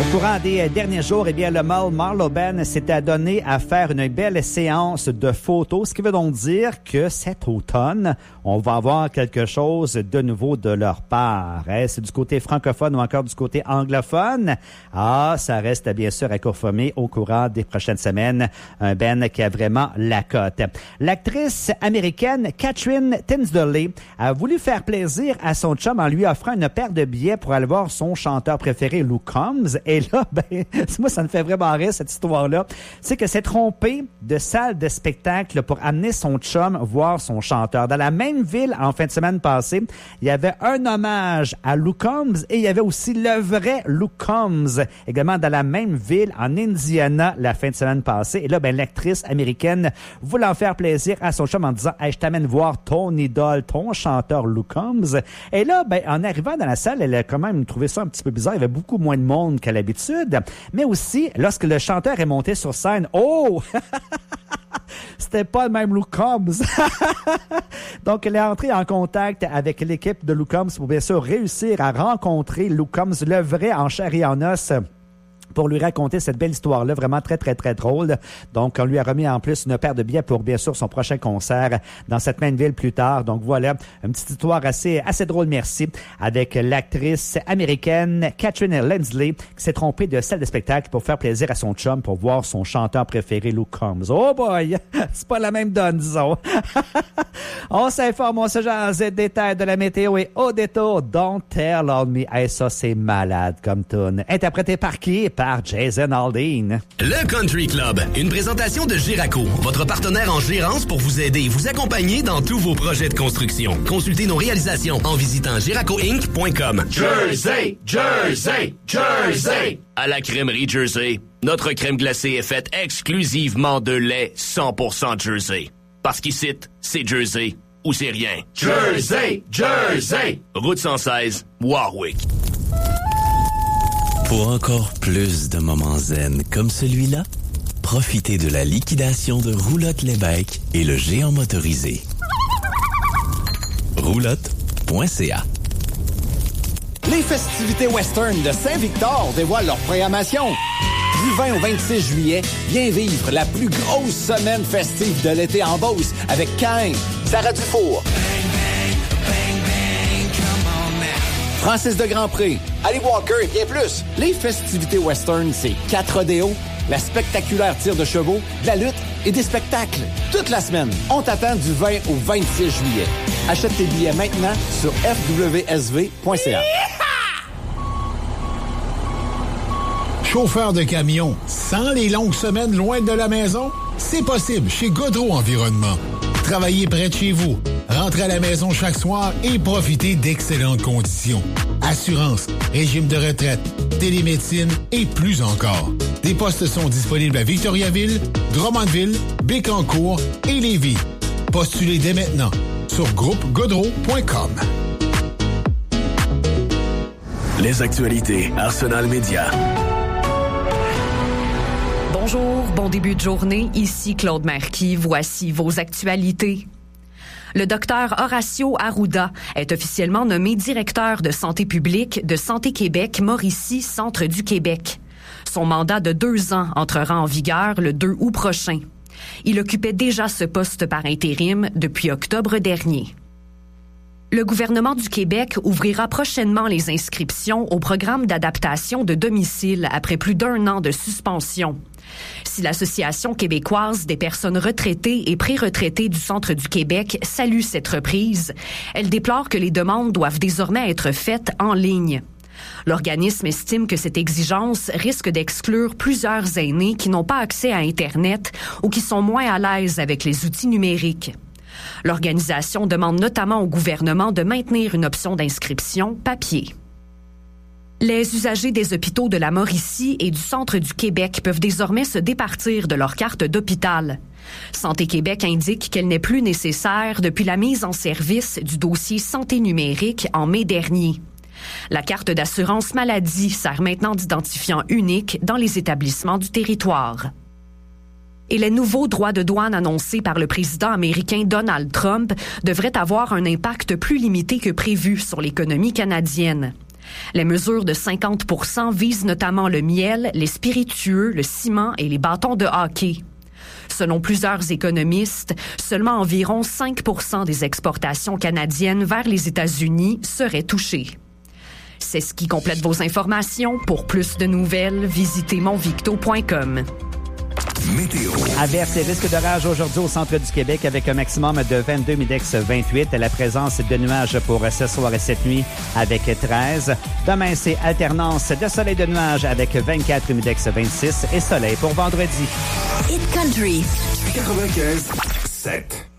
Courant des derniers jours, eh bien, le mâle Marlo Ben s'est adonné à faire une belle séance de photos, ce qui veut donc dire que cet automne, on va avoir quelque chose de nouveau de leur part. Est-ce du côté francophone ou encore du côté anglophone? Ah, ça reste bien sûr à confirmer au courant des prochaines semaines. Un Ben qui a vraiment la cote. L'actrice américaine Catherine Tinsley a voulu faire plaisir à son chum en lui offrant une paire de billets pour aller voir son chanteur préféré, Luke Combs. Et là, ben, moi, ça me fait vraiment rire, cette histoire-là. C'est que s'est trompé de salle de spectacle pour amener son chum voir son chanteur. Dans la même ville, en fin de semaine passée, il y avait un hommage à Luke Combs et il y avait aussi le vrai Luke Combs, également dans la même ville, en Indiana, la fin de semaine passée. Et là, ben, l'actrice américaine voulant faire plaisir à son chum en disant « Hey, je t'amène voir ton idole, ton chanteur Luke Combs. » Et là, ben, en arrivant dans la salle, elle a quand même trouvé ça un petit peu bizarre. Il y avait beaucoup moins de monde qu'à l'habitude. Mais aussi, lorsque le chanteur est monté sur scène, oh! C'était pas le même Luke Combs. Donc, elle est entrée en contact avec l'équipe de Luke Combs pour bien sûr réussir à rencontrer Luke Combs, le vrai en chair et en os, pour lui raconter cette belle histoire-là, vraiment très, très, très drôle. Donc, on lui a remis en plus une paire de billets pour, bien sûr, son prochain concert dans cette même ville plus tard. Donc, voilà, une petite histoire assez drôle, merci, avec l'actrice américaine Catherine Tinsley qui s'est trompée de salle de spectacle pour faire plaisir à son chum pour voir son chanteur préféré, Luke Combs. Oh boy! C'est pas la même donne, disons. On s'informe, on se jase des détails de la météo et au détour, Don't Tell on Me. Hey, ça, c'est malade comme tune. Interprété par qui? Par Jason Aldean. Le Country Club, une présentation de Giraco, votre partenaire en gérance pour vous aider et vous accompagner dans tous vos projets de construction. Consultez nos réalisations en visitant giracoinc.com. Jersey, Jersey, Jersey. À la crèmerie Jersey, notre crème glacée est faite exclusivement de lait 100% Jersey. Parce qu'ici, c'est Jersey ou c'est rien. Jersey, Jersey. Route 116, Warwick. Pour encore plus de moments zen comme celui-là, profitez de la liquidation de Roulotte Lévesque et le géant motorisé. Roulotte.ca. Les festivités western de Saint-Victor dévoilent leur programmation. Du 20 au 26 juillet, viens vivre la plus grosse semaine festive de l'été en Beauce avec Caïn, Sarah Dufour, Francis de Grandpré, Ali Walker et bien plus. Les festivités western, c'est 4 rodéos, la spectaculaire tire de chevaux, de la lutte et des spectacles. Toute la semaine, on t'attend du 20 au 26 juillet. Achète tes billets maintenant sur fwsv.ca. Chauffeur de camion, sans les longues semaines loin de la maison? C'est possible chez Godreau Environnement. Travaillez près de chez vous, rentrez à la maison chaque soir et profitez d'excellentes conditions. Assurance, régime de retraite, télémédecine et plus encore. Des postes sont disponibles à Victoriaville, Drummondville, Bécancour et Lévis. Postulez dès maintenant sur groupegodreau.com. Les actualités Arsenal Média. Bonjour, bon début de journée. Ici Claude Marquis. Voici vos actualités. Le docteur Horacio Arruda est officiellement nommé directeur de santé publique de Santé Québec Mauricie Centre du Québec. Son mandat de 2 ans entrera en vigueur le 2 août prochain. Il occupait déjà ce poste par intérim depuis octobre dernier. Le gouvernement du Québec ouvrira prochainement les inscriptions au programme d'adaptation de domicile après plus d'1 an de suspension. Si l'Association québécoise des personnes retraitées et pré-retraitées du Centre du Québec salue cette reprise, elle déplore que les demandes doivent désormais être faites en ligne. L'organisme estime que cette exigence risque d'exclure plusieurs aînés qui n'ont pas accès à Internet ou qui sont moins à l'aise avec les outils numériques. L'organisation demande notamment au gouvernement de maintenir une option d'inscription papier. Les usagers des hôpitaux de la Mauricie et du Centre du Québec peuvent désormais se départir de leur carte d'hôpital. Santé Québec indique qu'elle n'est plus nécessaire depuis la mise en service du dossier santé numérique en mai dernier. La carte d'assurance maladie sert maintenant d'identifiant unique dans les établissements du territoire. Et les nouveaux droits de douane annoncés par le président américain Donald Trump devraient avoir un impact plus limité que prévu sur l'économie canadienne. Les mesures de 50% visent notamment le miel, les spiritueux, le ciment et les bâtons de hockey. Selon plusieurs économistes, seulement environ 5% des exportations canadiennes vers les États-Unis seraient touchées. C'est ce qui complète vos informations. Pour plus de nouvelles, visitez monvicto.com. Météo. Averse et risque d'orage aujourd'hui au centre du Québec avec un maximum de 22 Midex 28. La présence de nuages pour ce soir et cette nuit avec 13. Demain, c'est alternance de soleil de nuages avec 24 Midex 26 et soleil pour vendredi. Hit Country 95.7.